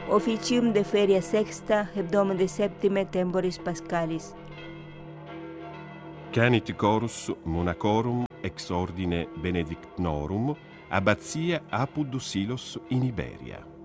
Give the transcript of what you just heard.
officium de feria sexta, hebdomade de septime temporis pascalis. Canit chorus monacorum ex ordine benedictnorum, abbatia Apud Silos in Iberia.